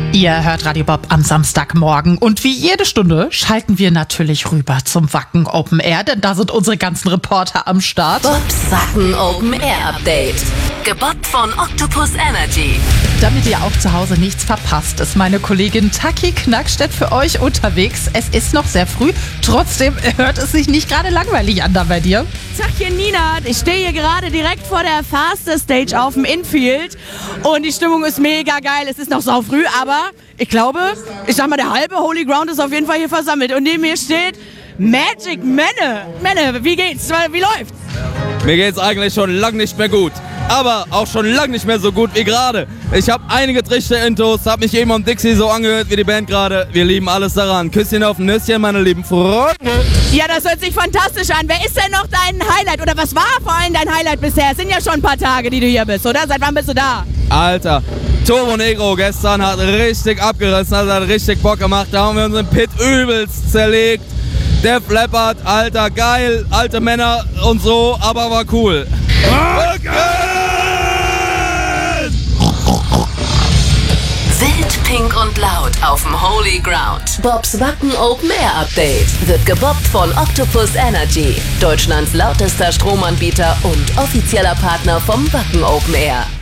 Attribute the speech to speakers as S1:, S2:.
S1: Ihr hört Radio Bob am Samstagmorgen und wie jede Stunde schalten wir natürlich rüber zum Wacken Open Air, denn da sind unsere ganzen Reporter am Start.
S2: Bobs Wacken Open Air Update. Gebobbt von Octopus Energy.
S1: Damit ihr auch zu Hause nichts verpasst, ist meine Kollegin Taki Knackstedt für euch unterwegs. Es ist noch sehr früh, trotzdem hört es sich nicht gerade langweilig an da bei dir.
S3: Tachchen Nina, ich stehe hier gerade direkt vor der Faster Stage auf dem Infield und die Stimmung ist mega geil. Es ist noch sau früh, aber ich glaube, der halbe Holy Ground ist auf jeden Fall hier versammelt und neben mir steht Magic Menne. Menne, wie geht's? Wie läuft's?
S4: Mir geht's eigentlich schon lang nicht mehr gut, aber auch schon lang nicht mehr so gut wie gerade. Ich habe einige Trichter-Intos, hab mich eben am Dixie so angehört wie die Band gerade. Wir lieben alles daran. Küsschen auf den Nüsschen, meine lieben Freunde.
S3: Ja, das hört sich fantastisch an. Wer ist denn noch dein Highlight oder was war vor allem dein Highlight bisher? Es sind ja schon ein paar Tage, die du hier bist, oder? Seit wann bist du da?
S4: Alter, Turbo Negro gestern hat richtig abgerissen, also hat richtig Bock gemacht. Da haben wir uns im Pit übelst zerlegt. Def Leppard, Alter, geil, alte Männer und so, aber war cool.
S2: Wild, pink und laut auf dem Holy Ground. Bobs Wacken Open Air Update wird gebobbt von Octopus Energy, Deutschlands lautester Stromanbieter und offizieller Partner vom Wacken Open Air.